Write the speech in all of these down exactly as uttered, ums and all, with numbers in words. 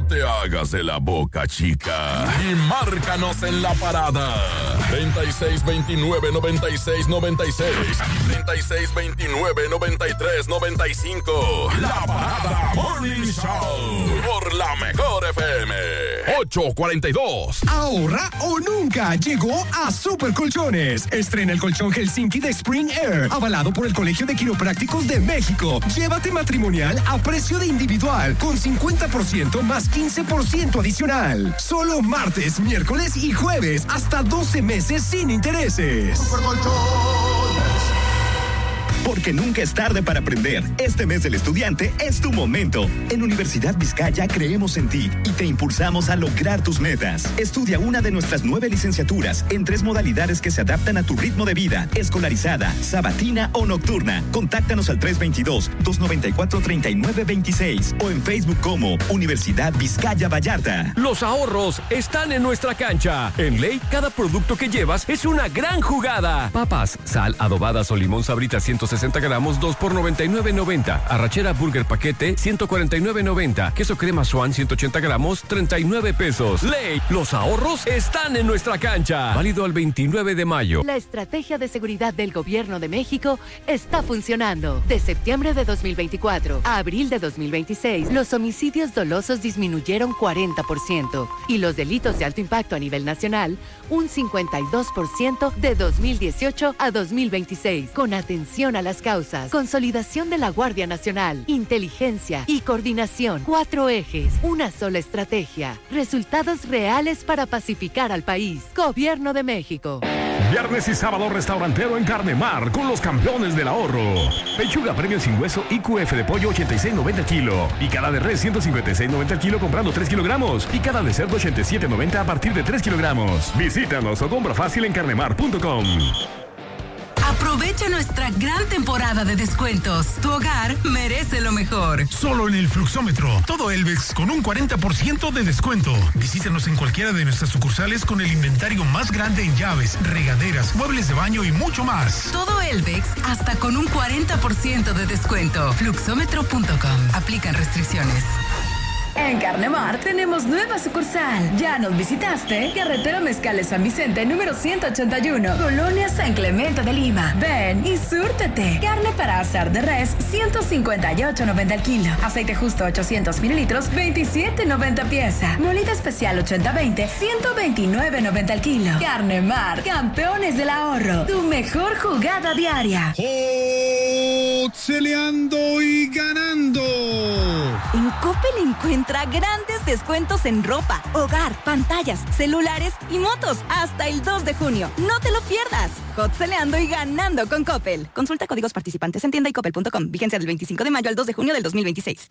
No te hagas de la boca, chica. Y márcanos en la parada. treinta y seis veintinueve noventa y seis noventa y seis. treinta y seis veintinueve noventa y tres noventa y cinco. La Parada Morning Show. Por la mejor F M. ocho cuarenta y dos. Ahorra o nunca llegó a Super Colchones. Estrena el colchón Helsinki de Spring Air, avalado por el Colegio de Quiroprácticos de México. Llévate matrimonial a precio de individual, con cincuenta por ciento más quince por ciento adicional. Solo martes, miércoles y jueves, hasta doce meses sin intereses. Super Colchones. Porque nunca es tarde para aprender. Este mes del estudiante es tu momento. En Universidad Vizcaya creemos en ti y te impulsamos a lograr tus metas. Estudia una de nuestras nueve licenciaturas en tres modalidades que se adaptan a tu ritmo de vida: escolarizada, sabatina o nocturna. Contáctanos al tres veintidós, dos noventa y cuatro, treinta y nueve veintiséis o en Facebook como Universidad Vizcaya Vallarta. Los ahorros están en nuestra cancha. En Ley, cada producto que llevas es una gran jugada. Papas, sal, adobadas o limón Sabrita ciento sesenta gramos, dos por noventa y nueve noventa. Arrachera Burger Paquete, ciento cuarenta y nueve noventa. Queso crema Swan, ciento ochenta gramos, treinta y nueve pesos. Ley, los ahorros están en nuestra cancha. Válido al veintinueve de mayo. La estrategia de seguridad del Gobierno de México está funcionando. De septiembre de dos mil veinticuatro a abril de dos mil veintiséis, los homicidios dolosos disminuyeron cuarenta por ciento y los delitos de alto impacto a nivel nacional un cincuenta y dos por ciento de dos mil dieciocho a dos mil veintiséis. Con atención a las causas, consolidación de la Guardia Nacional, inteligencia y coordinación. Cuatro ejes, una sola estrategia. Resultados reales para pacificar al país. Gobierno de México. Viernes y sábado restaurantero en Carnemar con los campeones del ahorro. Pechuga premium sin hueso I Q F de pollo ochenta y seis noventa el kilo. Picada de res ciento cincuenta y seis noventa el kilo comprando tres kilogramos. Picada de cerdo ochenta y siete noventa a partir de tres kilogramos. Visítanos o compra fácil en carnemar punto com. Aprovecha nuestra gran temporada de descuentos. Tu hogar merece lo mejor. Solo en el Fluxómetro. Todo Elvex con un cuarenta por ciento de descuento. Visítanos en cualquiera de nuestras sucursales con el inventario más grande en llaves, regaderas, muebles de baño y mucho más. Todo Elvex hasta con un cuarenta por ciento de descuento. Fluxómetro punto com. Aplican restricciones. En Carnemar tenemos nueva sucursal. ¿Ya nos visitaste? Carretera Mezcales San Vicente, número ciento ochenta y uno, Colonia San Clemente de Lima. Ven y súrtete. Carne para asar de res, ciento cincuenta y ocho noventa el kilo. Aceite justo ochocientos mililitros, veintisiete noventa pieza. Molida especial ochenta veinte, ciento veintinueve noventa el kilo. Carnemar, campeones del ahorro. Tu mejor jugada diaria. Celeando y ganando. En Coppel encuentra grandes descuentos en ropa, hogar, pantallas, celulares y motos hasta el dos de junio. No te lo pierdas. Hot-celeando y ganando con Coppel. Consulta códigos participantes en tienda y coppel punto com. Vigencia del veinticinco de mayo al dos de junio del dos mil veintiséis.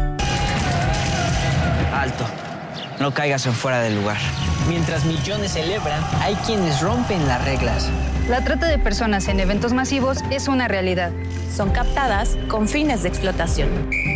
Alto. No caigas en fuera del lugar. Mientras millones celebran, hay quienes rompen las reglas. La trata de personas en eventos masivos es una realidad. Son captadas con fines de explotación.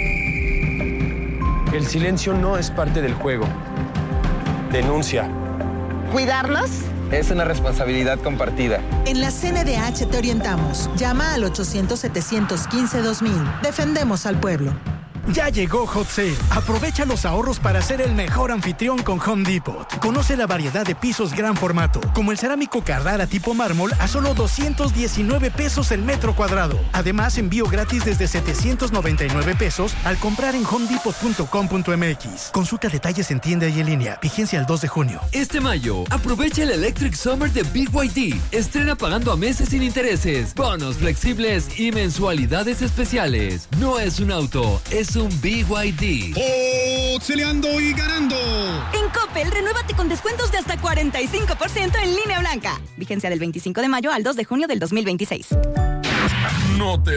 El silencio no es parte del juego. Denuncia. ¿Cuidarlos? Es una responsabilidad compartida. En la C N D H te orientamos. Llama al ochocientos, setecientos quince, dos mil. Defendemos al pueblo. Ya llegó Hot Sale. Aprovecha los ahorros para ser el mejor anfitrión con Home Depot. Conoce la variedad de pisos gran formato, como el cerámico Carrara tipo mármol a solo doscientos diecinueve pesos el metro cuadrado. Además, envío gratis desde setecientos noventa y nueve pesos al comprar en home depot punto com punto m x. Consulta detalles en tienda y en línea. Vigencia el dos de junio. Este mayo, aprovecha el Electric Summer de B Y D. Estrena pagando a meses sin intereses, bonos flexibles y mensualidades especiales. No es un auto, es un B Y D. ¡Celeando y ganando! En Coppel, renuévate con descuentos de hasta cuarenta y cinco por ciento en línea blanca. Vigencia del veinticinco de mayo al dos de junio del dos mil veintiséis. No te